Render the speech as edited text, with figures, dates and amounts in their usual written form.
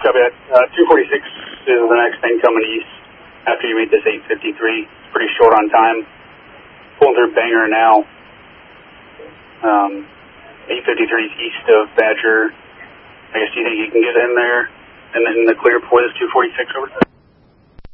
Copy that. 246 is the next thing coming east after you meet this 853. It's pretty short on time. Pulling through Bangor now. 853 is east of Badger. I guess, do you think you can get in there and then the clear before this 246 over?